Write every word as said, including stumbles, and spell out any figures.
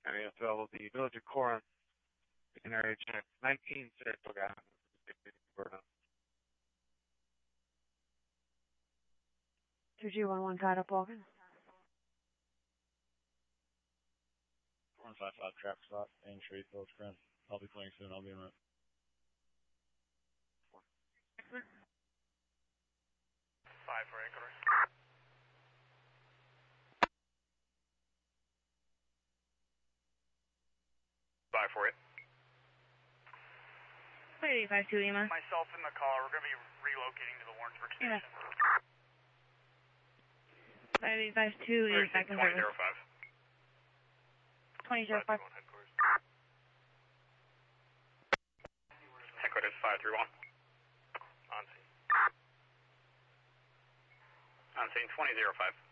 County as well as the Village of Corinth in area check nineteen Saratoga. two G one one tied up walking. one five five trap spot, Main Street, Village Corinth. I'll be playing soon, I'll be en route. Five for anchor. Five for it. eight five two Lima. Myself in the car, we're going to be relocating to the Warrensburg station. Yeah. five eight five two is back in service. twenty zero five. twenty zero five. Headquarters five three one. On scene. On scene twenty zero five.